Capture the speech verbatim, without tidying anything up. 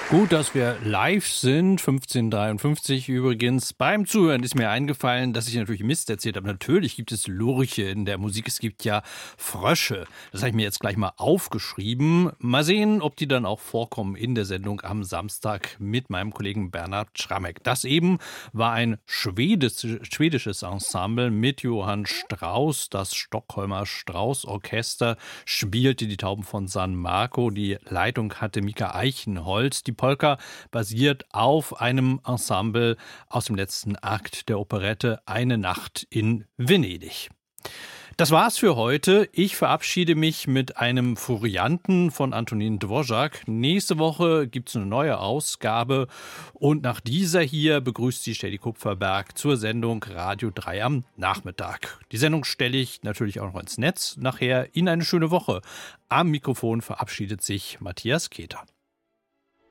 Gut, dass wir live sind, fünfzehn Uhr dreiundfünfzig übrigens. Beim Zuhören ist mir eingefallen, dass ich natürlich Mist erzählt habe. Natürlich gibt es Lurche in der Musik, es gibt ja Frösche. Das habe ich mir jetzt gleich mal aufgeschrieben. Mal sehen, ob die dann auch vorkommen in der Sendung am Samstag mit meinem Kollegen Bernhard Schrammeck. Das eben war ein schwedisch, schwedisches Ensemble mit Johann Strauss. Das Stockholmer Strauss-Orchester spielte die Tauben von San Marco. Die Leitung hatte Mika Eichenholz. Die Polka basiert auf einem Ensemble aus dem letzten Akt der Operette Eine Nacht in Venedig. Das war's für heute. Ich verabschiede mich mit einem Furianten von Antonin Dvořák. Nächste Woche gibt's eine neue Ausgabe und nach dieser hier begrüßt Sie Steffi Kupferberg zur Sendung Radio drei am Nachmittag. Die Sendung stelle ich natürlich auch noch ins Netz nachher. Ihnen eine schöne Woche. Am Mikrofon verabschiedet sich Matthias Keter.